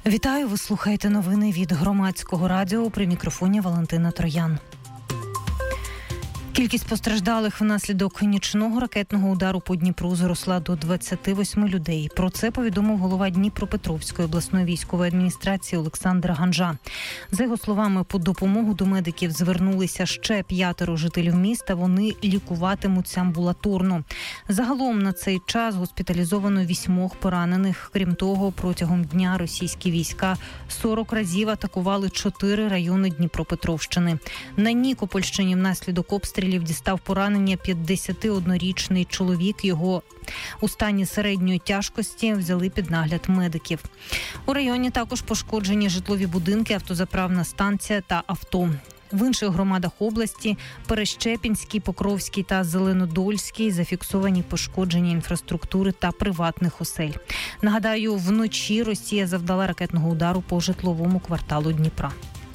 Вітаю, ви слухаєте новини від Громадського радіо, при мікрофоні Валентина Троян. Кількість постраждалих внаслідок нічного ракетного удару по Дніпру зросла до 28 людей. Про це повідомив голова Дніпропетровської обласної військової адміністрації Олександр Ганжа. За його словами, по допомогу до медиків звернулися ще 5 жителів міста. Вони лікуватимуться амбулаторно. Загалом на цей час госпіталізовано 8 поранених. Крім того, протягом дня російські війська 40 разів атакували 4 райони Дніпропетровщини. На Нікопольщині внаслідок обстрілів дістав поранення 51-річний чоловік. Його у стані середньої тяжкості взяли під нагляд медиків. У районі також пошкоджені житлові будинки, автозаправна станція та авто. В інших громадах області – Перещепінській, Покровській та Зеленодольській – зафіксовані пошкодження інфраструктури та приватних осель. Нагадаю, вночі Росія завдала ракетного удару по житловому кварталу Дніпра.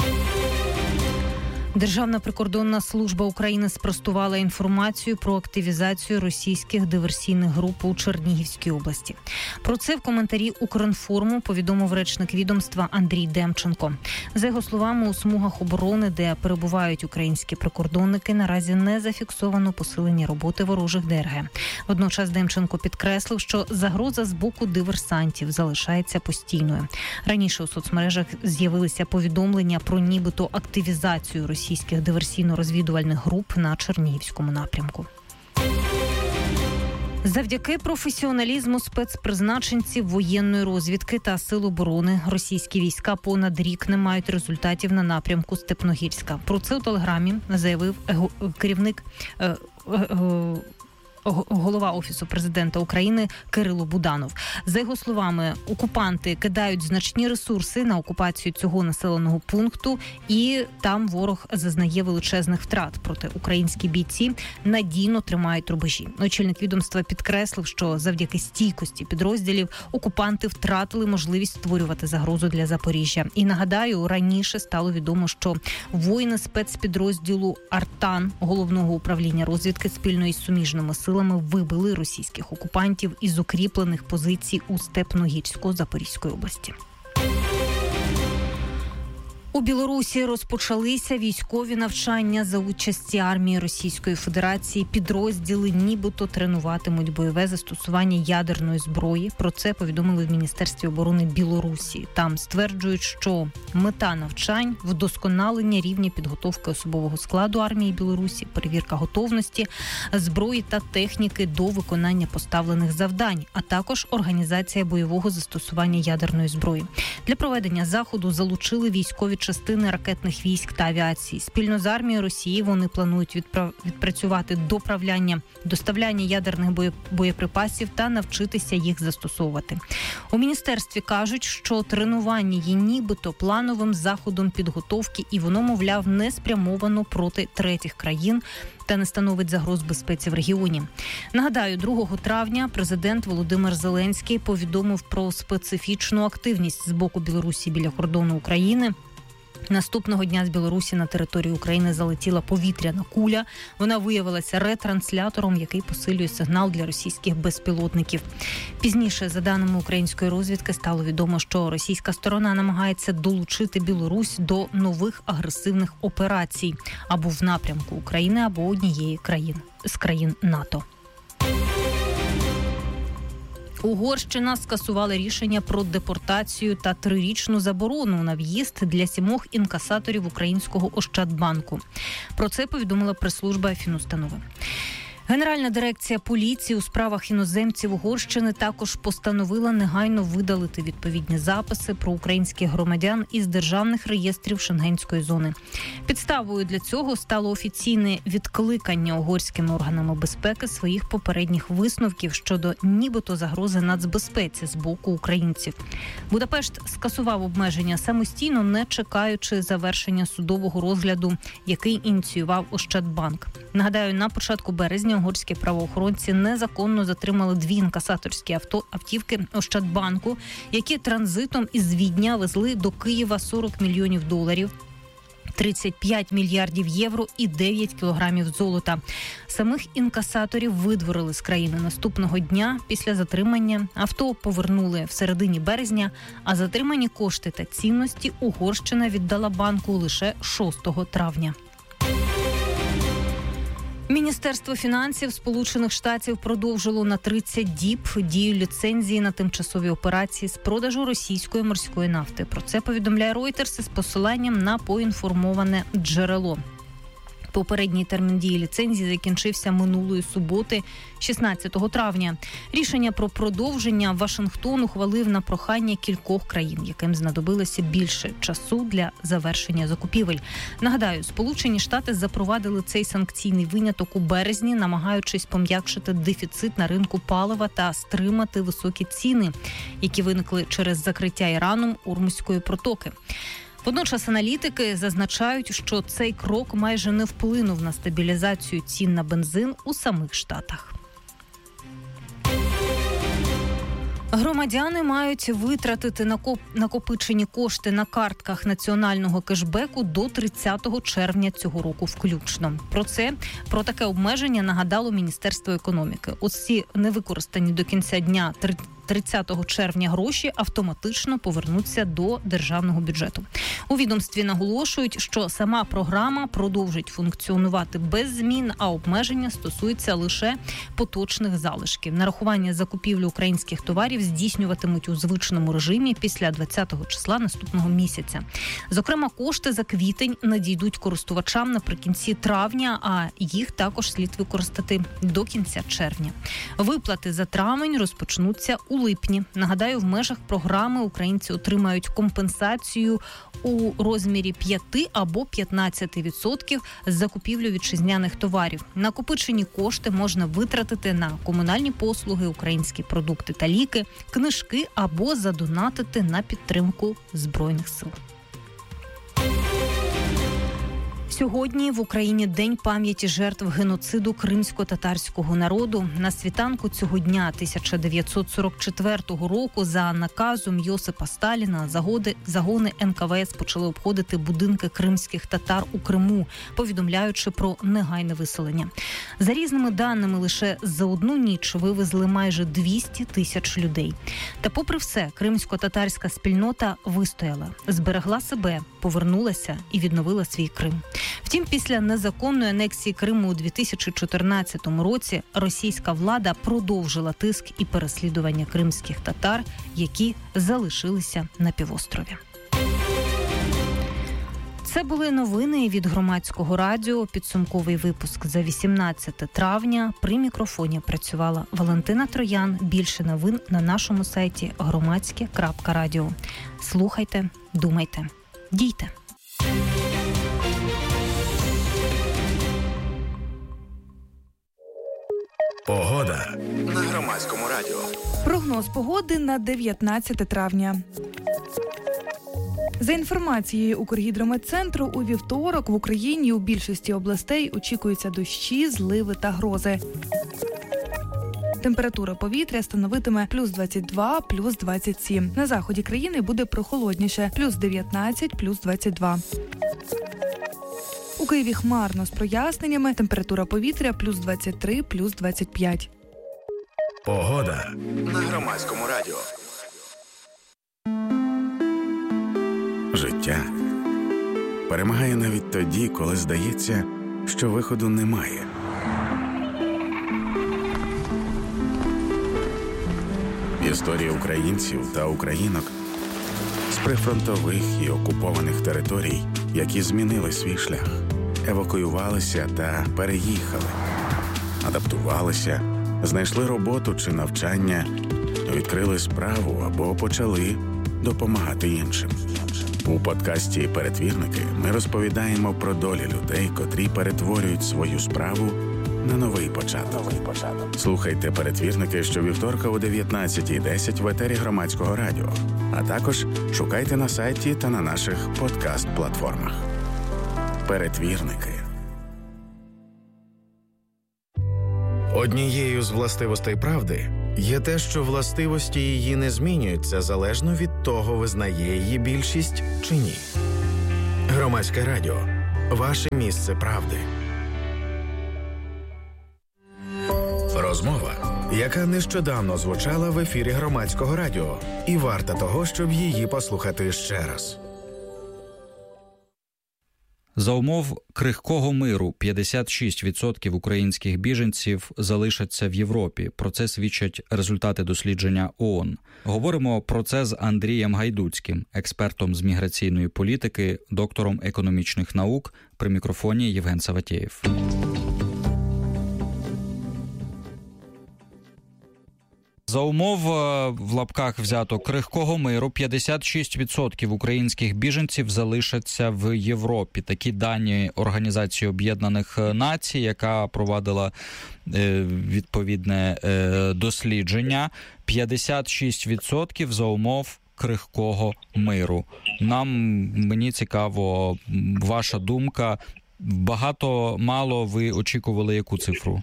Державна прикордонна служба України спростувала інформацію про активізацію російських диверсійних груп у Чернігівській області. Про це в коментарі Укрінформу повідомив речник відомства Андрій Демченко. За його словами, у смугах оборони, де перебувають українські прикордонники, наразі не зафіксовано посилення роботи ворожих ДРГ. Водночас Демченко підкреслив, що загроза з боку диверсантів залишається постійною. Раніше у соцмережах з'явилися повідомлення про нібито активізацію російських диверсійно-розвідувальних груп на Чернігівському напрямку. Завдяки професіоналізму спецпризначенців воєнної розвідки та сил оборони російські війська понад рік не мають результатів на напрямку Степногірська. Про це у телеграмі заявив голова Офісу президента України Кирило Буданов. За його словами, окупанти кидають значні ресурси на окупацію цього населеного пункту, і там ворог зазнає величезних втрат. Проте українські бійці надійно тримають рубежі. Очільник відомства підкреслив, що завдяки стійкості підрозділів окупанти втратили можливість створювати загрозу для Запоріжжя. І нагадаю, раніше стало відомо, що воїни спецпідрозділу «Артан» Головного управління розвідки спільно із суміжними силами вибили російських окупантів із укріплених позицій у Степногірську Запорізької області. У Білорусі розпочалися військові навчання за участі армії Російської Федерації. Підрозділи нібито тренуватимуть бойове застосування ядерної зброї. Про це повідомили в Міністерстві оборони Білорусі. Там стверджують, що мета навчань – вдосконалення рівня підготовки особового складу армії Білорусі, перевірка готовності, зброї та техніки до виконання поставлених завдань, а також організація бойового застосування ядерної зброї. Для проведення заходу залучили військові частини ракетних військ та авіації. Спільно з армією Росії вони планують відпрацювати доставляння ядерних боєприпасів та навчитися їх застосовувати. У міністерстві кажуть, що тренування є нібито плановим заходом підготовки, і воно, мовляв, не спрямовано проти третіх країн та не становить загроз безпеці в регіоні. Нагадаю, 2 травня президент Володимир Зеленський повідомив про специфічну активність з боку Білорусі біля кордону України. Наступного дня з Білорусі на територію України залетіла повітряна куля. Вона виявилася ретранслятором, який посилює сигнал для російських безпілотників. Пізніше, за даними української розвідки, стало відомо, що російська сторона намагається долучити Білорусь до нових агресивних операцій або в напрямку України, або однієї з країн НАТО. Угорщина скасувала рішення про депортацію та 3-річну заборону на в'їзд для 7 інкасаторів українського Ощадбанку. Про це повідомила прес-служба фінустанови. Генеральна дирекція поліції у справах іноземців Угорщини також постановила негайно видалити відповідні записи про українських громадян із державних реєстрів Шенгенської зони. Підставою для цього стало офіційне відкликання угорськими органами безпеки своїх попередніх висновків щодо нібито загрози нацбезпеці з боку українців. Будапешт скасував обмеження самостійно, не чекаючи завершення судового розгляду, який ініціював Ощадбанк. Нагадаю, на початку березня угорські правоохоронці незаконно затримали 2 інкасаторські автівки Ощадбанку, які транзитом із Відня везли до Києва $40 мільйонів. 35 мільярдів євро і 9 кілограмів золота. Самих інкасаторів видворили з країни наступного дня після затримання. Авто повернули в середині березня, а затримані кошти та цінності Угорщина віддала банку лише 6 травня. Міністерство фінансів Сполучених Штатів продовжило на 30 діб дію ліцензії на тимчасові операції з продажу російської морської нафти. Про це повідомляє Reuters із посиланням на поінформоване джерело. Попередній термін дії ліцензії закінчився минулої суботи, 16 травня. Рішення про продовження Вашингтон ухвалив на прохання кількох країн, яким знадобилося більше часу для завершення закупівель. Нагадаю, Сполучені Штати запровадили цей санкційний виняток у березні, намагаючись пом'якшити дефіцит на ринку палива та стримати високі ціни, які виникли через закриття Іраном Ормузької протоки. Водночас аналітики зазначають, що цей крок майже не вплинув на стабілізацію цін на бензин у самих Штатах. Громадяни мають витратити накопичені кошти на картках національного кешбеку до 30 червня цього року включно. Про таке обмеження нагадало Міністерство економіки. Ці невикористані до кінця дня 30 червня гроші автоматично повернуться до державного бюджету. У відомстві наголошують, що сама програма продовжить функціонувати без змін, а обмеження стосуються лише поточних залишків. Нарахування закупівлі українських товарів здійснюватимуть у звичному режимі після 20 числа наступного місяця. Зокрема, кошти за квітень надійдуть користувачам наприкінці травня, а їх також слід використати до кінця червня. Виплати за травень розпочнуться у липні. Нагадаю, в межах програми українці отримають компенсацію у розмірі 5 або 15% з закупівлю вітчизняних товарів. Накопичені кошти можна витратити на комунальні послуги, українські продукти та ліки, книжки або задонатити на підтримку Збройних сил. Сьогодні в Україні День пам'яті жертв геноциду кримсько-татарського народу. На світанку цього дня 1944 року за наказом Йосипа Сталіна загони НКВС почали обходити будинки кримських татар у Криму, повідомляючи про негайне виселення. За різними даними, лише за одну ніч вивезли майже 200 тисяч людей. Та попри все, кримсько-татарська спільнота вистояла, зберегла себе, повернулася і відновила свій Крим. Втім, після незаконної анексії Криму у 2014 році російська влада продовжила тиск і переслідування кримських татар, які залишилися на півострові. Це були новини від Громадського радіо. Підсумковий випуск за 18 травня. При мікрофоні працювала Валентина Троян. Більше новин на нашому сайті громадське.радіо. Слухайте, думайте, дійте. Погода на Громадському радіо. Прогноз погоди на 19 травня. За інформацією Укргідрометцентру, у вівторок в Україні у більшості областей очікуються дощі, зливи та грози. Температура повітря становитиме плюс 22, плюс 27. На заході країни буде прохолодніше – плюс 19, плюс 22. У Києві хмарно з проясненнями, температура повітря плюс 23, плюс 25. Погода на Громадському радіо. Життя перемагає навіть тоді, коли здається, що виходу немає. Історії українців та українок з прифронтових і окупованих територій, які змінили свій шлях, евакуювалися та переїхали, адаптувалися, знайшли роботу чи навчання, відкрили справу або почали допомагати іншим. У подкасті «Перетвірники» ми розповідаємо про долі людей, котрі перетворюють свою справу на новий початок. Слухайте «Перетвірники» щовівторка о 19:10 в етері Громадського радіо, а також шукайте на сайті та на наших подкаст-платформах. «Перетвірники». Однією з властивостей правди є те, що властивості її не змінюються залежно від того, визнає її більшість чи ні. Громадське радіо. Ваше місце правди. Розмова, яка нещодавно звучала в ефірі Громадського радіо. І варта того, щоб її послухати ще раз. За умов крихкого миру 56% українських біженців залишаться в Європі. Про це свідчать результати дослідження ООН. Говоримо про це з Андрієм Гайдуцьким, експертом з міграційної політики, доктором економічних наук, при мікрофоні Євген Саватєєв. За умов, в лапках взято, крихкого миру 56% українських біженців залишаться в Європі. Такі дані Організації Об'єднаних Націй, яка провадила відповідне дослідження. 56% за умов крихкого миру. Мені цікаво, ваша думка. Багато, мало ви очікували яку цифру?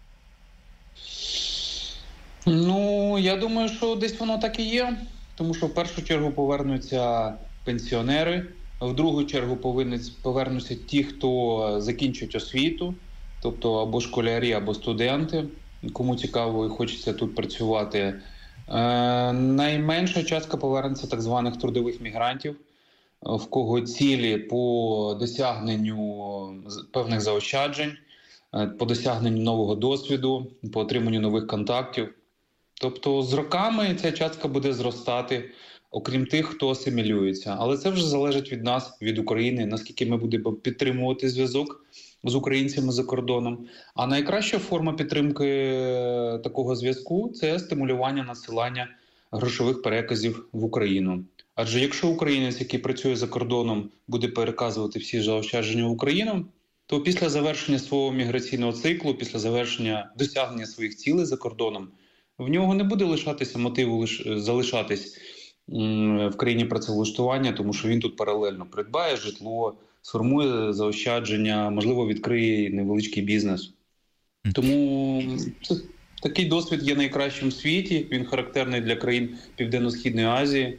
Я думаю, що десь воно так і є, тому що в першу чергу повернуться пенсіонери, в другу чергу повернуться ті, хто закінчить освіту, тобто або школярі, або студенти, кому цікаво і хочеться тут працювати. Найменша частка повернеться так званих трудових мігрантів, в кого цілі по досягненню певних заощаджень, по досягненню нового досвіду, по отриманню нових контактів. Тобто з роками ця частка буде зростати, окрім тих, хто асимілюється. Але це вже залежить від нас, від України, наскільки ми будемо підтримувати зв'язок з українцями за кордоном. А найкраща форма підтримки такого зв'язку – це стимулювання надсилання грошових переказів в Україну. Адже якщо українець, який працює за кордоном, буде переказувати всі заощадження в Україну, то після завершення свого міграційного циклу, після завершення досягнення своїх цілей за кордоном, в нього не буде лишатися мотиву залишатись в країні працевлаштування, тому що він тут паралельно придбає житло, сформує заощадження, можливо, відкриє невеличкий бізнес. Тому такий досвід є найкращим в світі, він характерний для країн Південно-Східної Азії.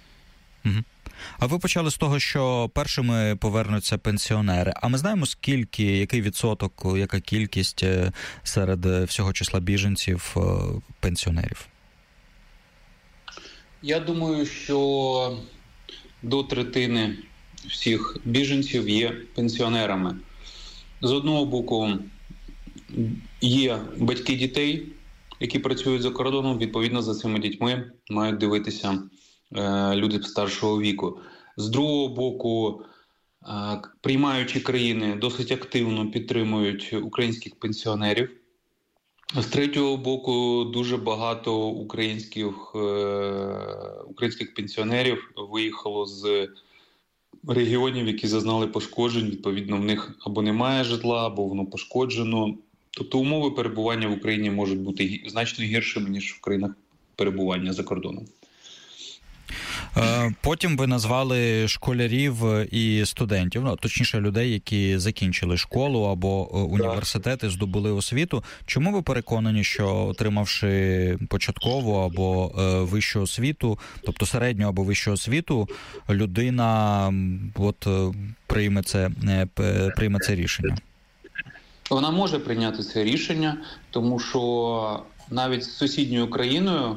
А ви почали з того, що першими повернуться пенсіонери. А ми знаємо, який відсоток, яка кількість серед всього числа біженців пенсіонерів? Я думаю, що до третини всіх біженців є пенсіонерами. З одного боку, є батьки дітей, які працюють за кордоном, відповідно за цими дітьми мають дивитися люди старшого віку. З другого боку, приймаючі країни досить активно підтримують українських пенсіонерів. З третього боку, дуже багато українських пенсіонерів виїхало з регіонів, які зазнали пошкоджень. Відповідно, в них або немає житла, або воно пошкоджено. Тобто умови перебування в Україні можуть бути значно гіршими, ніж в країнах перебування за кордоном. Потім ви назвали школярів і студентів, точніше людей, які закінчили школу або університети, здобули освіту. Чому ви переконані, що отримавши початкову або вищу освіту, тобто середню або вищу освіту, людина прийме це рішення? Вона може прийняти це рішення, тому що навіть з сусідньою країною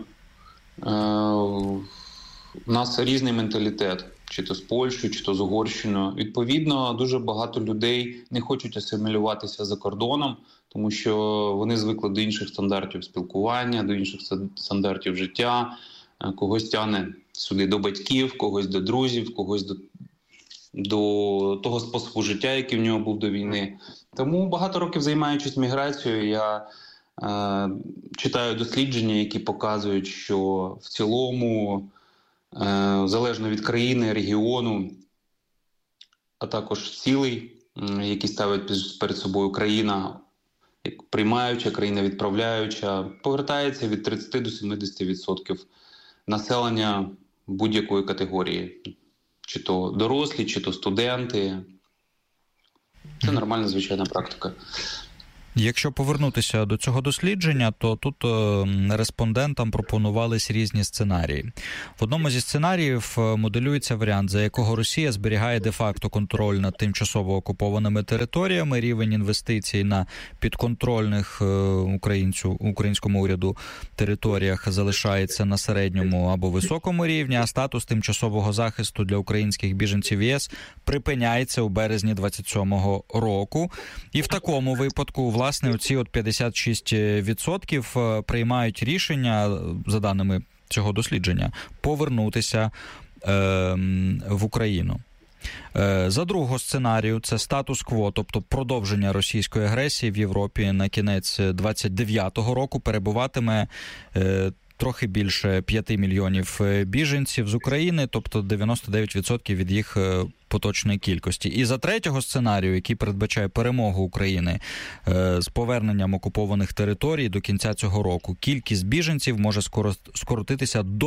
у нас різний менталітет, чи то з Польщею, чи то з Угорщиною. Відповідно, дуже багато людей не хочуть асимілюватися за кордоном, тому що вони звикли до інших стандартів спілкування, до інших стандартів життя. Когось тягне сюди до батьків, когось до друзів, когось до того способу життя, який в нього був до війни. Тому багато років займаючись міграцією, я читаю дослідження, які показують, що в цілому, залежно від країни, регіону, а також цілей, які ставить перед собою країна, як приймаюча, країна відправляюча, повертається від 30 до 70% населення будь-якої категорії. Чи то дорослі, чи то студенти. Це нормальна, звичайна практика. Якщо повернутися до цього дослідження, то тут респондентам пропонувались різні сценарії. В одному зі сценаріїв моделюється варіант, за якого Росія зберігає де-факто контроль над тимчасово окупованими територіями, рівень інвестицій на підконтрольних українському уряду територіях залишається на середньому або високому рівні, а статус тимчасового захисту для українських біженців ЄС припиняється у березні 27-го року. І в такому випадку, власне, оці 56% приймають рішення, за даними цього дослідження, повернутися в Україну. За другого сценарію, це статус-кво, тобто продовження російської агресії в Європі на кінець 29-го року, перебуватиме трохи більше 5 мільйонів біженців з України, тобто 99% від їх поточної кількості. І за третього сценарію, який передбачає перемогу України з поверненням окупованих територій до кінця цього року, кількість біженців може скоротитися до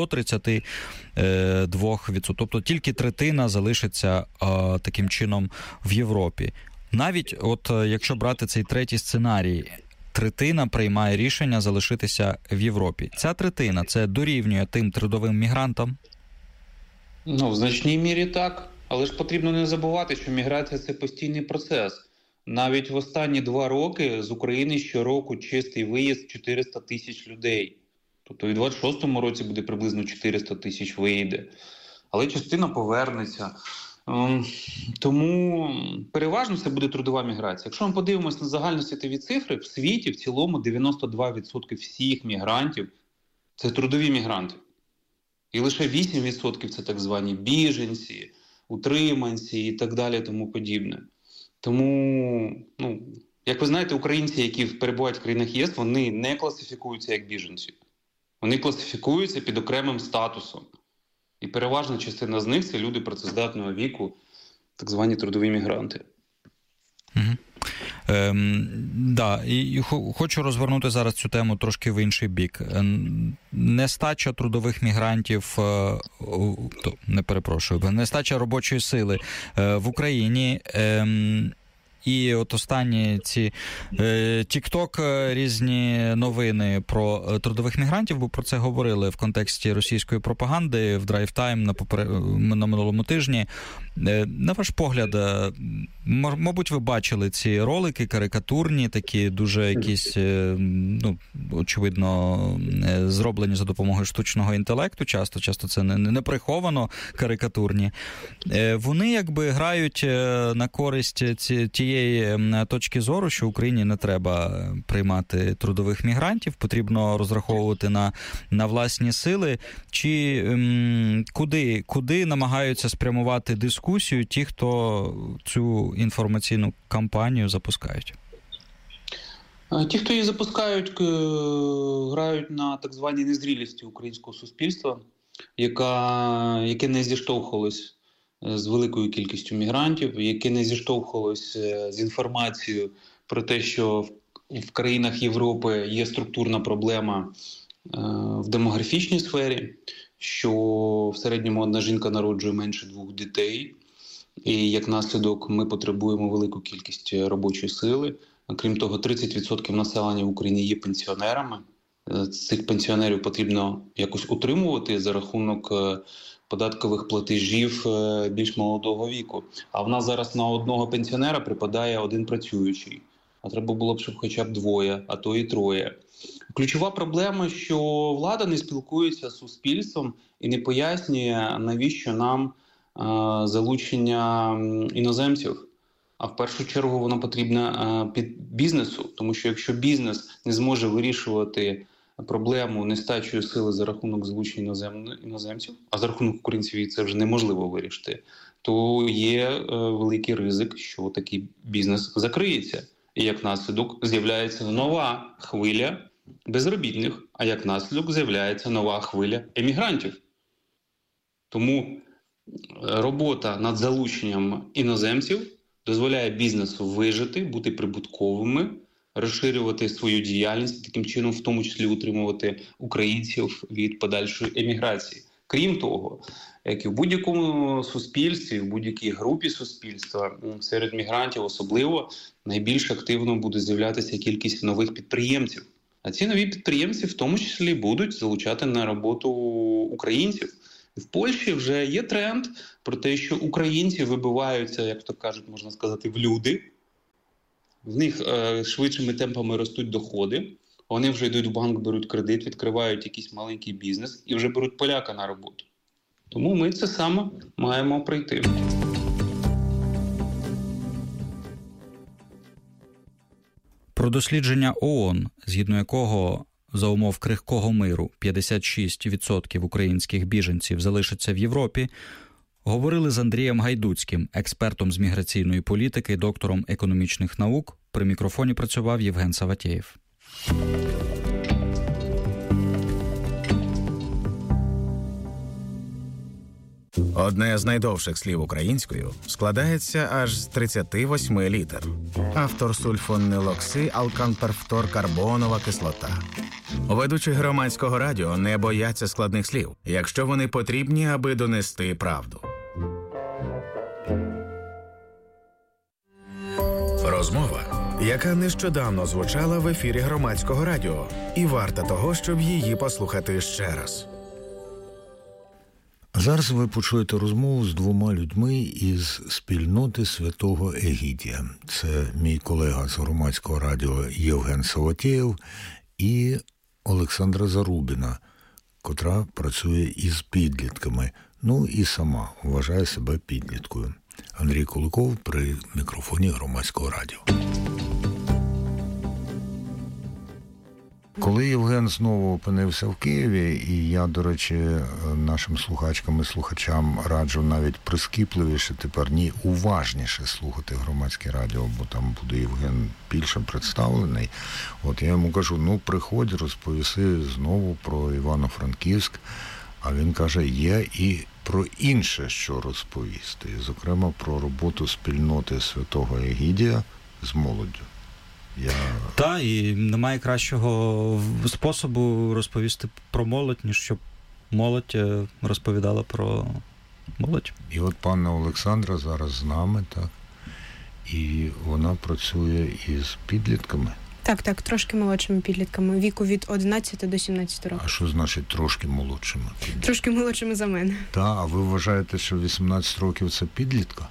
32%. Тобто тільки третина залишиться таким чином в Європі. Навіть якщо брати цей третій сценарій, третина приймає рішення залишитися в Європі. Ця третина, це дорівнює тим трудовим мігрантам? В значній мірі так. Але ж потрібно не забувати, що міграція – це постійний процес. Навіть в останні 2 роки з України щороку чистий виїзд 400 тисяч людей. Тобто і в 26-му році буде приблизно 400 тисяч виїде. Але частина повернеться. Тому переважно це буде трудова міграція. Якщо ми подивимося на загальносвітові цифри, в світі в цілому 92% всіх мігрантів – це трудові мігранти. І лише 8% – це так звані біженці, утриманці і так далі, тому подібне. Тому, як ви знаєте, українці, які перебувають в країнах ЄС, вони не класифікуються як біженці. Вони класифікуються під окремим статусом. І переважна частина з них – це люди працездатного віку, так звані трудові мігранти. І хочу розвернути зараз цю тему трошки в інший бік. Нестача трудових мігрантів, нестача робочої сили в Україні. І останні ці TikTok, різні новини про трудових мігрантів, бо про це говорили в контексті російської пропаганди в Drive Time на минулому тижні. На ваш погляд, мабуть, ви бачили ці ролики карикатурні, такі дуже якісь, очевидно, зроблені за допомогою штучного інтелекту, часто це не приховано карикатурні. Вони якби грають на користь тієї точки зору, що Україні не треба приймати трудових мігрантів, потрібно розраховувати на власні сили. Чи куди намагаються спрямувати дискусію ті, хто цю інформаційну кампанію запускають? Ті, хто її запускають, грають на так званій незрілості українського суспільства, яке не зіштовхувалось з великою кількістю мігрантів, яке не зіштовхувалось з інформацією про те, що в країнах Європи є структурна проблема в демографічній сфері, що в середньому одна жінка народжує менше 2 дітей, і як наслідок ми потребуємо велику кількість робочої сили. Крім того, 30% населення в Україні є пенсіонерами. Цих пенсіонерів потрібно якось утримувати за рахунок податкових платежів більш молодого віку. А в нас зараз на одного пенсіонера припадає 1 працюючий. А треба було б, щоб хоча б 2, а то і 3. Ключова проблема, що влада не спілкується з суспільством і не пояснює, навіщо нам залучення іноземців. А в першу чергу воно потрібно під бізнесу, тому що якщо бізнес не зможе вирішувати проблему нестачої сили за рахунок залучення іноземців, а за рахунок українців це вже неможливо вирішити, то є великий ризик, що такий бізнес закриється. І як наслідок з'являється нова хвиля безробітних, а як наслідок з'являється нова хвиля емігрантів. Тому робота над залученням іноземців дозволяє бізнесу вижити, бути прибутковими, розширювати свою діяльність, таким чином в тому числі утримувати українців від подальшої еміграції. Крім того, як і в будь-якому суспільстві, в будь-якій групі суспільства, серед мігрантів особливо найбільш активно буде з'являтися кількість нових підприємців. А ці нові підприємці в тому числі будуть залучати на роботу українців. В Польщі вже є тренд про те, що українці вибиваються, як то кажуть, можна сказати, в люди. В них швидшими темпами ростуть доходи. Вони вже йдуть в банк, беруть кредит, відкривають якийсь маленький бізнес і вже беруть поляка на роботу. Тому ми це саме маємо пройти. Про дослідження ООН, згідно якого за умов крихкого миру 56% українських біженців залишаться в Європі, говорили з Андрієм Гайдуцьким, експертом з міграційної політики, доктором економічних наук. При мікрофоні працював Євген Саватєєв. Одне з найдовших слів українською складається аж з 38 літер. Автор сульфонилокси алканперфторкарбонова кислота. Ведучі громадського радіо не бояться складних слів, якщо вони потрібні, аби донести правду. Розмова, яка нещодавно звучала в ефірі громадського радіо, і варта того, щоб її послухати ще раз. Зараз ви почуєте розмову з двома людьми із спільноти Святого Егідія. Це мій колега з громадського радіо Євген Саватєєв і Олександра Зарубіна, котра працює із підлітками, ну і сама вважає себе підліткою. Андрій Куликов при мікрофоні громадського радіо. Коли Євген знову опинився в Києві, і я, до речі, нашим слухачкам і слухачам раджу навіть прискіпливіше тепер, уважніше слухати громадське радіо, бо там буде Євген більше представлений. От я йому кажу, приходь, розповіси знову про Івано-Франківськ, а він каже, є і про інше, що розповісти, і, зокрема, про роботу спільноти Святого Егідія з молоддю. Так, і немає кращого способу розповісти про молодь, ніж щоб молодь розповідала про молодь. І от панна Олександра зараз з нами, так? І вона працює із підлітками. Так, трошки молодшими підлітками, віку від 11 до 17 років. А що значить трошки молодшими? Трошки молодшими за мене. Так, а ви вважаєте, що 18 років це підлітка?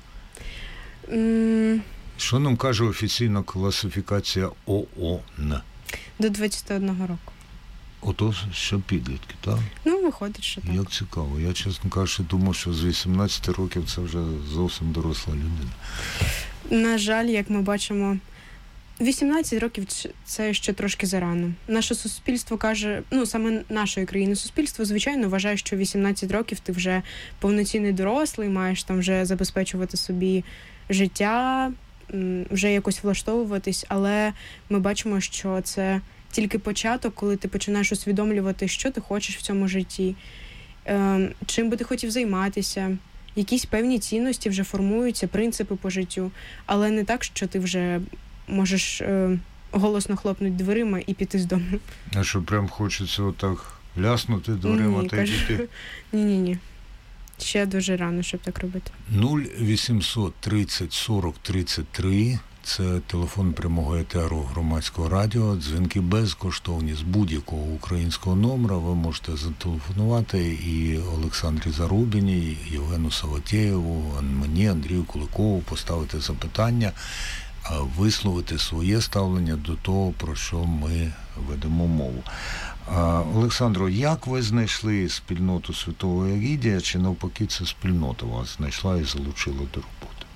Що нам каже офіційна класифікація ООН? До 21 року. Ото що підлітки, так? Виходить, що так. Як цікаво. Я, чесно кажучи, думав, що з 18 років це вже зовсім доросла людина. На жаль, як ми бачимо, 18 років – це ще трошки зарано. Наше суспільство каже, саме нашої країни суспільство, звичайно, вважає, що 18 років ти вже повноцінний дорослий, маєш там вже забезпечувати собі життя, вже якось влаштовуватись, але ми бачимо, що це тільки початок, коли ти починаєш усвідомлювати, що ти хочеш в цьому житті, чим би ти хотів займатися, якісь певні цінності вже формуються, принципи по життю, але не так, що ти вже можеш голосно хлопнути дверима і піти з дому. А що, прям хочеться отак ляснути дверима та й піти? Ні. Ще дуже рано, щоб так робити. 0800 30 40 33 – це телефон прямого етеру громадського радіо. Дзвінки безкоштовні з будь-якого українського номера. Ви можете зателефонувати і Олександрі Зарубіні, і Євгену Саватєєву, мені, Андрію Куликову, поставити запитання, висловити своє ставлення до того, про що ми ведемо мову. Олександро, як ви знайшли спільноту Святого Егідія, чи навпаки ця спільнота вас знайшла і залучила до роботи?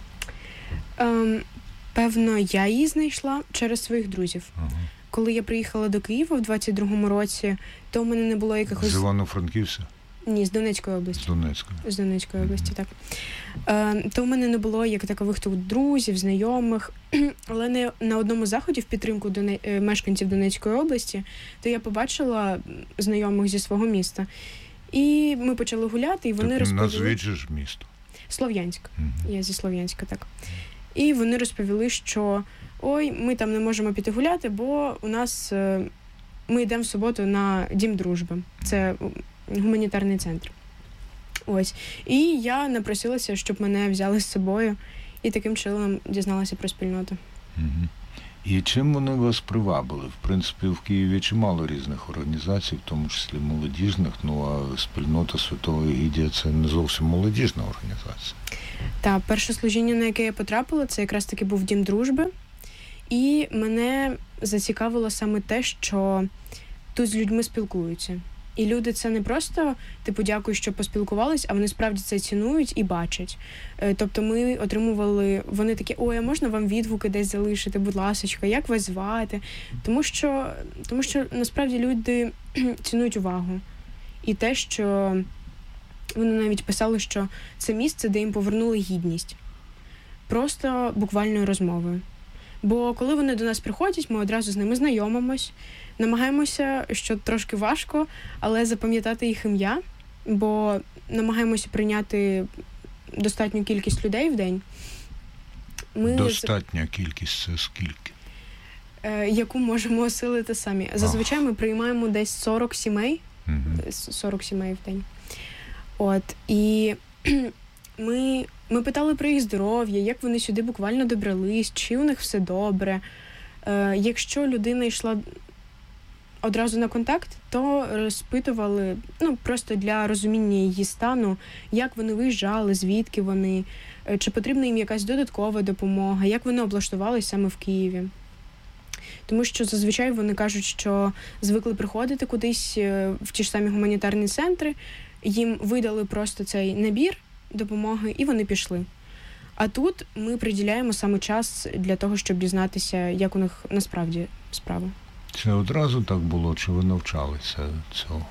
Певно, я її знайшла через своїх друзів. Ага. Коли я приїхала до Києва в 22-му році, то в мене не було якихось... З Івано-Франківська? Ні, з Донецької області. З Донецької області, так. То в мене не було як такових тут друзів, знайомих, але не на одному заході в підтримку мешканців Донецької області, то я побачила знайомих зі свого міста. І ми почали гуляти, і вони розповіли... Назвіть же ж місто. Слов'янськ. Я зі Слов'янська, так. І вони розповіли, що ми там не можемо піти гуляти, бо у нас ми йдемо в суботу на Дім дружби. Це гуманітарний центр. Ось. І я напросилася, щоб мене взяли з собою, і таким чином дізналася про спільноту. Угу. І чим вони вас привабили? В принципі, в Києві чимало різних організацій, в тому числі молодіжних, а спільнота Святого Егідія – це не зовсім молодіжна організація. Так, перше служіння, на яке я потрапила, це якраз таки був Дім дружби. І мене зацікавило саме те, що тут з людьми спілкуються. І люди це не просто, дякую, що поспілкувались, а вони справді це цінують і бачать. Тобто ми отримували, вони такі, ой, а можна вам відгуки десь залишити, будь ласочка, як вас звати? Тому що насправді люди цінують увагу. І те, що вони навіть писали, що це місце, де їм повернули гідність. Просто буквальною розмовою. Бо коли вони до нас приходять, ми одразу з ними знайомимось, намагаємося, що трошки важко, але запам'ятати їх ім'я, бо намагаємося прийняти достатню кількість людей в день. Достатня кількість – це скільки? Яку можемо осилити самі. Зазвичай ми приймаємо десь 40 сімей, 40 сімей в день. От, і ми питали про їх здоров'я, як вони сюди буквально добрались, чи у них все добре. Якщо людина йшла одразу на контакт, то розпитували, просто для розуміння її стану, як вони виїжджали, звідки вони, чи потрібна їм якась додаткова допомога, як вони облаштувалися саме в Києві. Тому що зазвичай вони кажуть, що звикли приходити кудись в ті ж самі гуманітарні центри, їм видали просто цей набір допомоги, і вони пішли. А тут ми приділяємо саме час для того, щоб дізнатися, як у них насправді справи. Це одразу так було, чи ви навчалися цього?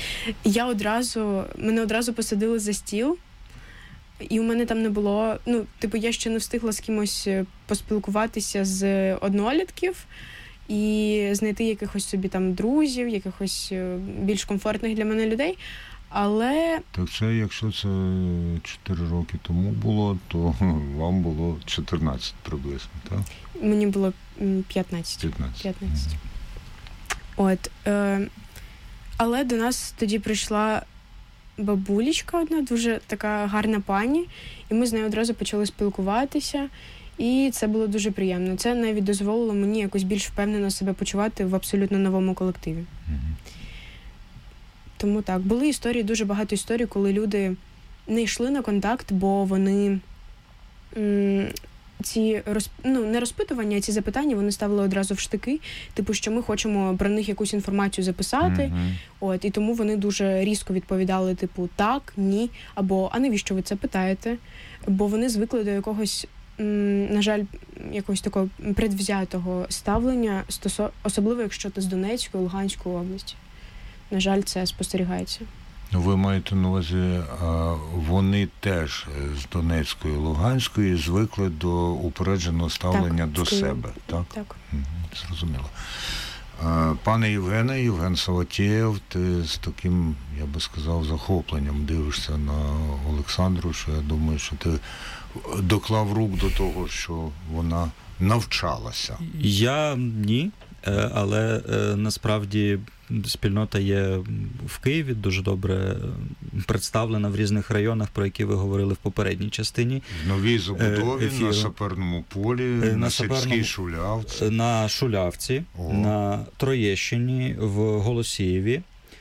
Мене одразу посадили за стіл, і у мене там не було, я ще не встигла з кимось поспілкуватися з однолітків і знайти якихось собі там друзів, якихось більш комфортних для мене людей. Але... Так це, якщо це 4 роки тому було, то вам було 14 приблизно, так? Мені було 15. От. Але до нас тоді прийшла бабулечка одна, дуже така гарна пані, і ми з нею одразу почали спілкуватися, і це було дуже приємно. Це навіть дозволило мені якось більш впевнено себе почувати в абсолютно новому колективі. Тому так, були історії, дуже багато історій, коли люди не йшли на контакт, бо вони не розпитування, а ці запитання вони ставили одразу в штики, що ми хочемо про них якусь інформацію записати, і тому вони дуже різко відповідали, так, ні, або а навіщо ви це питаєте? Бо вони звикли до якогось, на жаль, якогось такого предвзятого ставлення, особливо якщо ти з Донецької, Луганської області. На жаль, це спостерігається. Ви маєте на увазі, вони теж з Донецької, Луганської звикли до упередженого ставлення до себе, так? Так. Зрозуміло. Пане Євгене, Євген Саватєєв, ти з таким, я би сказав, захопленням дивишся на Олександру, що я думаю, що ти доклав рук до того, що вона навчалася. Я ні, але насправді спільнота є в Києві, дуже добре представлена в різних районах, про які ви говорили в попередній частині. В новій забудові, на Саперному полі, на Сільській Шулявці. На Шулявці, на Троєщині, в Голосіїві.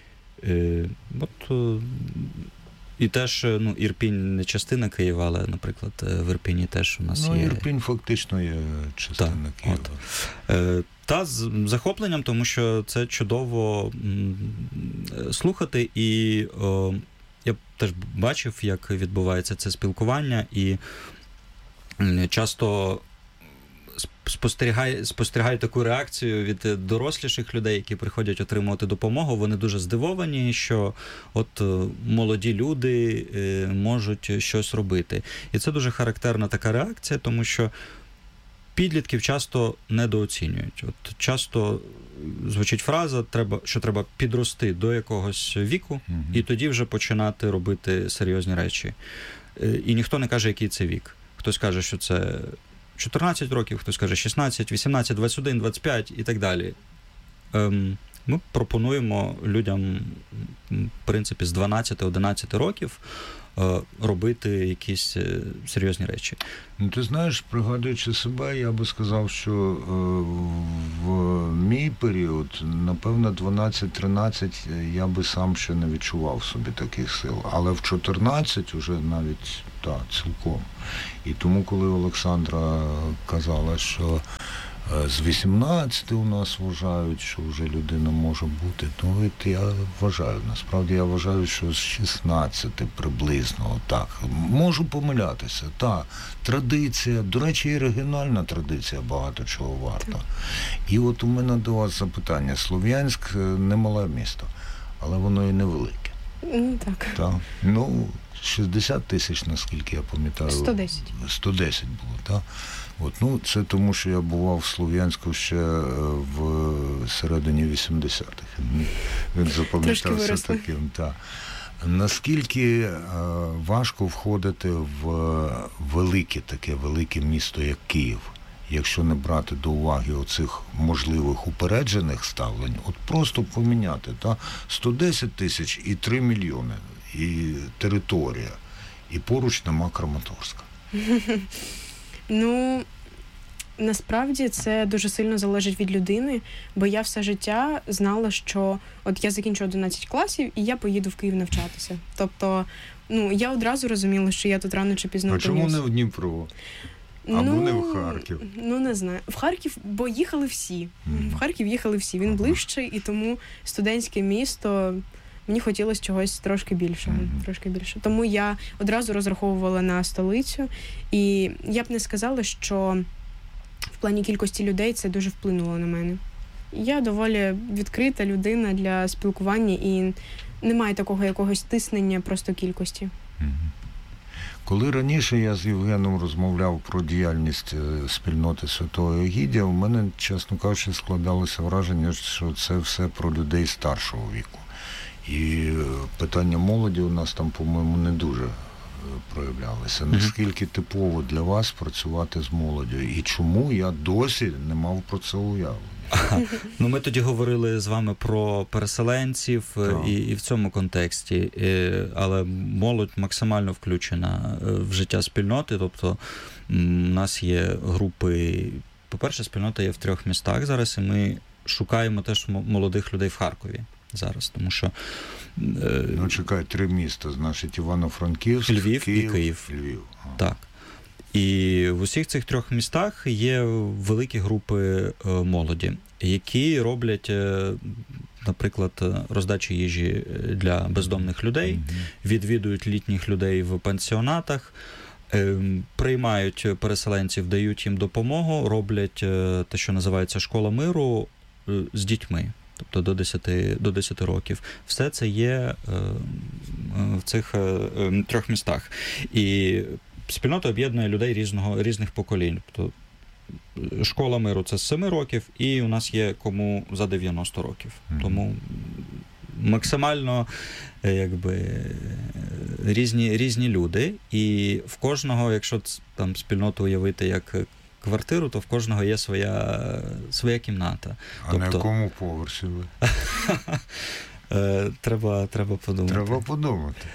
І теж, Ірпінь не частина Києва, але, наприклад, в Ірпіні теж у нас є... Ірпінь фактично є частина Києва. Та з захопленням, тому що це чудово слухати, і я теж бачив, як відбувається це спілкування, і часто спостерігаю таку реакцію від доросліших людей, які приходять отримувати допомогу. Вони дуже здивовані, що от молоді люди можуть щось робити. І це дуже характерна така реакція, тому що підлітків часто недооцінюють. От часто звучить фраза, що треба підрости до якогось віку, і тоді вже починати робити серйозні речі. І ніхто не каже, який це вік. Хтось каже, що це 14 років, хтось каже 16, 18, 21, 25 і так далі. Ми пропонуємо людям, в принципі, з 12-11 років робити якісь серйозні речі. Ну, ти знаєш, пригадуючи себе, я би сказав, що в мій період, напевно, 12-13 я би сам ще не відчував собі таких сил. Але в 14 вже навіть, так, цілком. І тому, коли Олександра казала, що з 18 у нас вважають, що вже людина може бути, то я вважаю. Насправді я вважаю, що з 16 приблизно так. Можу помилятися. Так, традиція, до речі, і регіональна традиція багато чого варта. І от у мене до вас запитання. Слов'янськ не мале місто, але воно і невелике. Так. Так. Ну, 60 тисяч, наскільки я пам'ятаю. 110. 110 було, так? От, ну, це тому, що я бував в Слов'янську ще в середині 80-х. Він запам'ятався таким. Так. Наскільки важко входити в велике місто, як Київ, якщо не брати до уваги оцих можливих упереджених ставлень, от просто поміняти, та 110 тисяч і 3 мільйони, і територія, і поруч нема Краматорська. Ну, насправді це дуже сильно залежить від людини, бо я все життя знала, що от я закінчу 11 класів і я поїду в Київ навчатися. Тобто, ну, я одразу розуміла, що я тут рано чи пізно опинюсь. А чому не в Дніпро? Або не в Харків? Ну, не знаю. В Харків, бо їхали всі. В Харків їхали всі. Він ближчий, і тому студентське місто... Мені хотілося чогось трошки більшого. Тому я одразу розраховувала на столицю. І я б не сказала, що в плані кількості людей це дуже вплинуло на мене. Я доволі відкрита людина для спілкування і немає такого якогось тиснення просто кількості. Коли раніше я з Євгеном розмовляв про діяльність спільноти Святого Егідія, у мене, чесно кажучи, складалося враження, що це все про людей старшого віку. І питання молоді у нас там, по-моєму, не дуже проявлялося. Наскільки типово для вас працювати з молоддю? І чому я досі не мав про це уявлення? Ну, ми тоді говорили з вами про переселенців і в цьому контексті. Але молодь максимально включена в життя спільноти. Тобто у нас є групи... По-перше, спільнота є в 3 містах зараз, і ми шукаємо теж молодих людей в Харкові зараз, тому що... Ну, чекай, 3 міста, значить, Івано-Франківськ, Львів Київ, і Київ. Львів. Так. І в усіх цих 3 містах є великі групи молоді, які роблять, наприклад, роздачу їжі для бездомних людей, відвідують літніх людей в пансіонатах, приймають переселенців, дають їм допомогу, роблять те, що називається «Школа миру» з дітьми. Тобто до 10 років. Все це є в цих 3 містах. І спільнота об'єднує людей різних поколінь. Тобто школа миру – це з 7 років, і у нас є кому за 90 років. Тому максимально різні люди. І в кожного, якщо там спільноту уявити як квартиру, то в кожного є своя кімната. А на якому поверсі ви? Треба подумати. Треба подумати.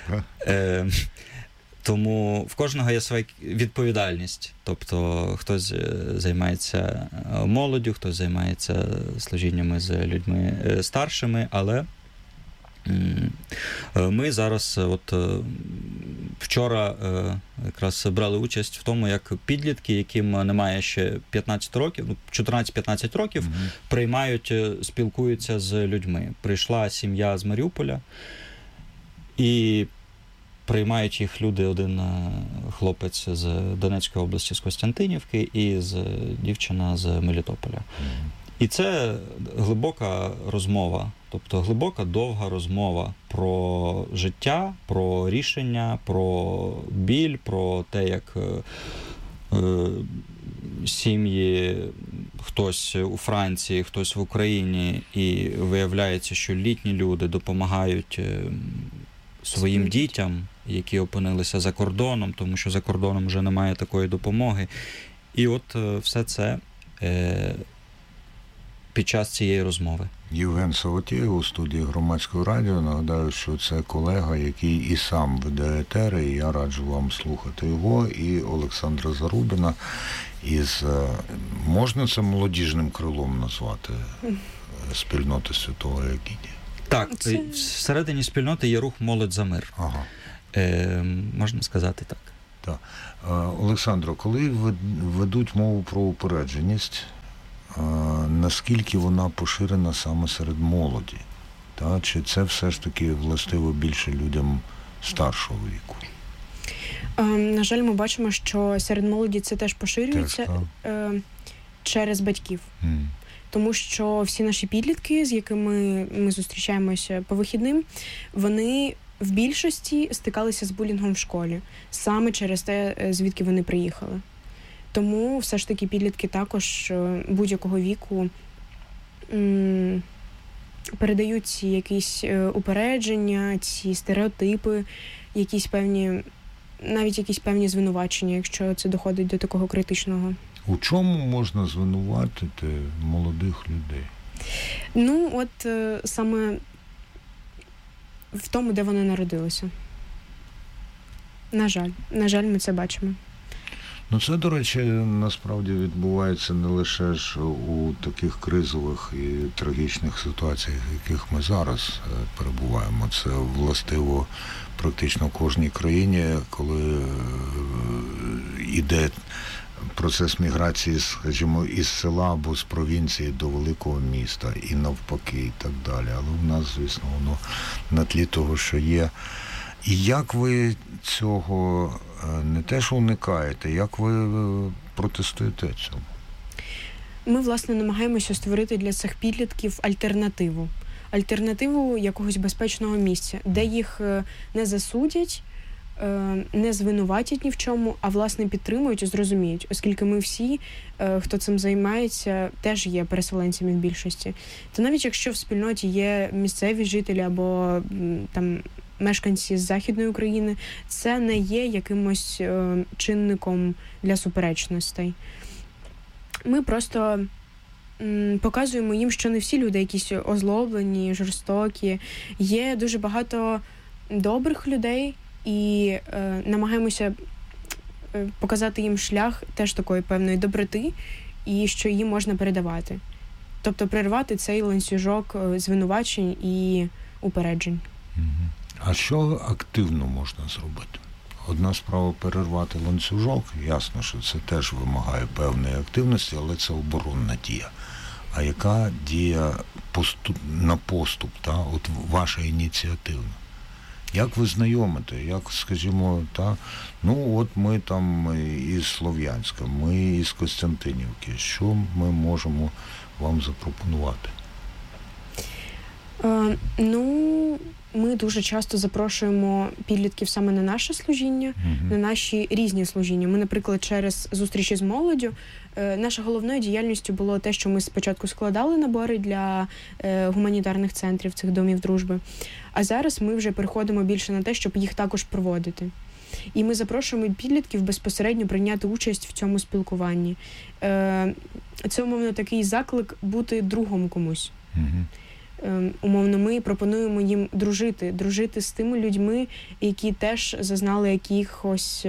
Тому в кожного є своя відповідальність. Тобто хтось займається молоддю, хтось займається служіннями з людьми старшими, але ми зараз, от вчора якраз брали участь в тому, як підлітки, яким немає ще 15 років, 14-15 років, приймають, спілкуються з людьми. Прийшла сім'я з Маріуполя, і приймають їх люди, один хлопець з Донецької області, з Костянтинівки, і дівчина з Мелітополя. І це глибока розмова, тобто глибока, довга розмова про життя, про рішення, про біль, про те, як сім'ї, хтось у Франції, хтось в Україні, і виявляється, що літні люди допомагають своїм дітям, які опинилися за кордоном, тому що за кордоном вже немає такої допомоги. І от все це під час цієї розмови. Євген Савотєєв у студії Громадського радіо. Нагадаю, що це колега, який і сам веде етери, і я раджу вам слухати його, і Олександра Зарубіна із, можна це молодіжним крилом назвати, спільноти Святого Егідія? Так, всередині спільноти є рух «Молодь за мир». Ага. Можна сказати так. Так. Олександро, коли ведуть мову про упередженість, наскільки вона поширена саме серед молоді? Та? Чи це все ж таки властиво більше людям старшого віку? На жаль, ми бачимо, що серед молоді це теж поширюється через батьків. Тому що всі наші підлітки, з якими ми зустрічаємося по вихідним, вони в більшості стикалися з булінгом в школі. Саме через те, звідки вони приїхали. Тому все ж таки підлітки також будь-якого віку передають ці якісь упередження, ці стереотипи, навіть якісь певні звинувачення, якщо це доходить до такого критичного. У чому можна звинуватити молодих людей? Ну, от саме в тому, де вони народилися. На жаль, ми це бачимо. Ну, це, до речі, насправді відбувається не лише ж у таких кризових і трагічних ситуаціях, в яких ми зараз перебуваємо. Це властиво практично в кожній країні, коли йде процес міграції, скажімо, із села або з провінції до великого міста і навпаки, і так далі. Але в нас, звісно, воно на тлі того, що є. І як ви цього не те, що уникаєте, як ви протестуєте цьому? Ми, власне, намагаємося створити для цих підлітків альтернативу якогось безпечного місця, де їх не засудять, не звинуватять ні в чому, а, власне, підтримують і зрозуміють, оскільки ми всі, хто цим займається, теж є переселенцями в більшості. То навіть якщо в спільноті є місцеві жителі або там мешканці з Західної України, це не є якимось чинником для суперечностей. Ми просто показуємо їм, що не всі люди якісь озлоблені, жорстокі. Є дуже багато добрих людей, і намагаємося показати їм шлях теж такої певної доброти, і що її можна передавати. Тобто перервати цей ланцюжок звинувачень і упереджень. А що активно можна зробити? Одна справа перервати ланцюжок, ясно, що це теж вимагає певної активності, але це оборонна дія. А яка дія на поступ, от ваша ініціативна? Як ви знайомите? Як, скажімо, от ми там із Слов'янська, ми із Костянтинівки. Що ми можемо вам запропонувати? Ми дуже часто запрошуємо підлітків саме на наше служіння, на наші різні служіння. Ми, наприклад, через зустрічі з молоддю, нашою головною діяльністю було те, що ми спочатку складали набори для гуманітарних центрів, цих домів дружби. А зараз ми вже переходимо більше на те, щоб їх також проводити. І ми запрошуємо підлітків безпосередньо прийняти участь в цьому спілкуванні. Це, умовно, такий заклик бути другом комусь. Умовно, ми пропонуємо їм дружити з тими людьми, які теж зазнали якихось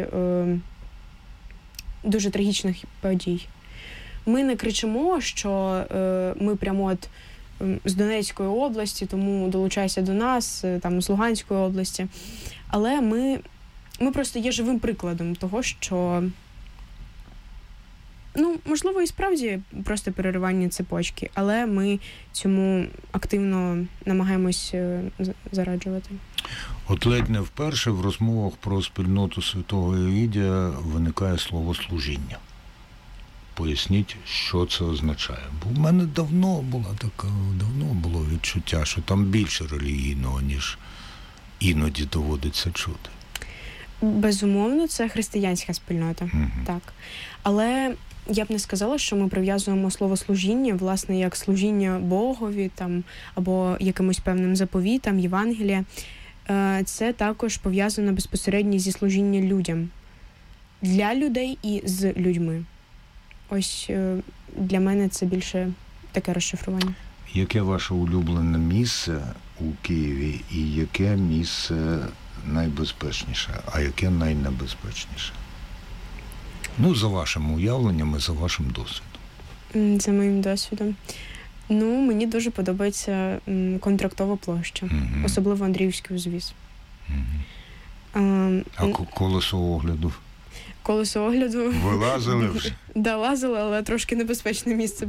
дуже трагічних подій. Ми не кричимо, що ми прямо з Донецької області, тому долучайся до нас, там, з Луганської області. Але ми просто є живим прикладом того, що, можливо, і справді просто переривання цепочки, але ми цьому активно намагаємось зараджувати. От ледь не вперше в розмовах про спільноту Святого Егідія виникає слово «служіння». Поясніть, що це означає. Бо в мене давно було відчуття, що там більше релігійного, ніж іноді доводиться чути. Безумовно, це християнська спільнота, так. Але я б не сказала, що ми прив'язуємо слово «служіння», власне, як служіння Богові там, або якимось певним заповітам, Євангелія. Це також пов'язано безпосередньо зі служінням людям. Для людей і з людьми. Ось для мене це більше таке розшифрування. Яке ваше улюблене місце у Києві і яке місце найбезпечніше, а яке найнебезпечніше? Ну, за вашим уявленням і за вашим досвідом. За моїм досвідом. Ну, мені дуже подобається Контрактова площа, особливо Андріївський узвіз. А колесо огляду? Колесо огляду. Ви лазили вже? Да, лазила, але трошки небезпечне місце